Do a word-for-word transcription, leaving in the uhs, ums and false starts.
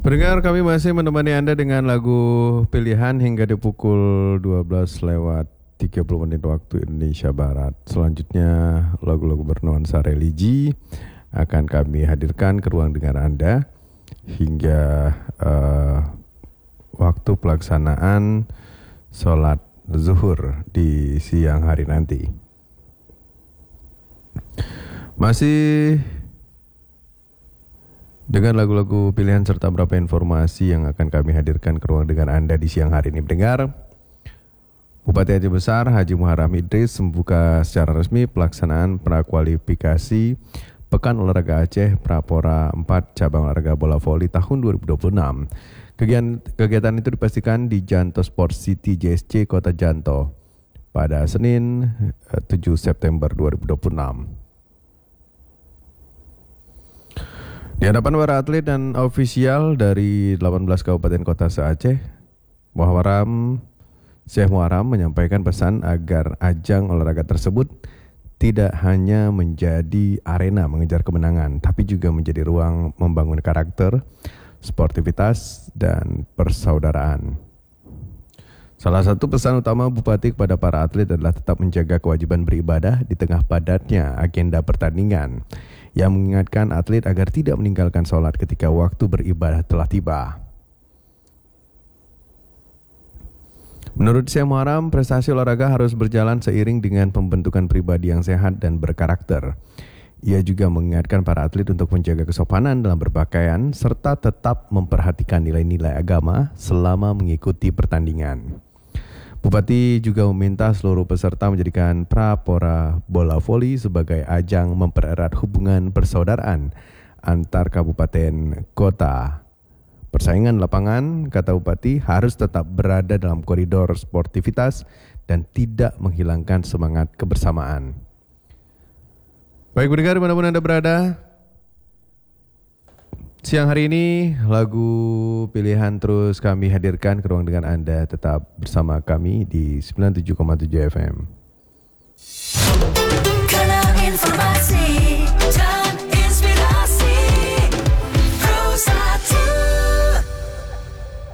Pendengar, kami masih menemani Anda dengan lagu pilihan hingga di pukul dua belas lewat tiga puluh menit waktu Indonesia Barat. Selanjutnya lagu-lagu bernuansa religi akan kami hadirkan ke ruang dengar Anda hingga uh, waktu pelaksanaan sholat zuhur di siang hari nanti. Masih dengan lagu-lagu pilihan serta beberapa informasi yang akan kami hadirkan ke ruang dengar Anda di siang hari ini. Pendengar, Bupati Aceh Besar Haji Muharram Idris membuka secara resmi pelaksanaan prakualifikasi Pekan Olahraga Aceh Prapora empat Cabang Olahraga Bola Voli tahun dua ribu dua puluh enam. Kegiatan, kegiatan itu dipastikan di Janto Sport City J S C Kota Janto pada Senin tujuh September dua ribu dua puluh enam. Di hadapan para atlet dan ofisial dari delapan belas kabupaten kota se-Aceh, Muharram Syekh Muharram menyampaikan pesan agar ajang olahraga tersebut tidak hanya menjadi arena mengejar kemenangan, tapi juga menjadi ruang membangun karakter, sportivitas, dan persaudaraan. Salah satu pesan utama Bupati kepada para atlet adalah tetap menjaga kewajiban beribadah di tengah padatnya agenda pertandingan, yang mengingatkan atlet agar tidak meninggalkan sholat ketika waktu beribadah telah tiba. Menurut Syekh Muharram, prestasi olahraga harus berjalan seiring dengan pembentukan pribadi yang sehat dan berkarakter. Ia juga mengingatkan para atlet untuk menjaga kesopanan dalam berpakaian serta tetap memperhatikan nilai-nilai agama selama mengikuti pertandingan. Bupati juga meminta seluruh peserta menjadikan Prapora Bola Voli sebagai ajang mempererat hubungan persaudaraan antar kabupaten kota. Persaingan lapangan, kata Bupati, harus tetap berada dalam koridor sportivitas dan tidak menghilangkan semangat kebersamaan. Baik pendengar, dimanapun Anda berada, siang hari ini lagu pilihan terus kami hadirkan ke ruang dengan Anda. Tetap bersama kami di sembilan puluh tujuh koma tujuh F M.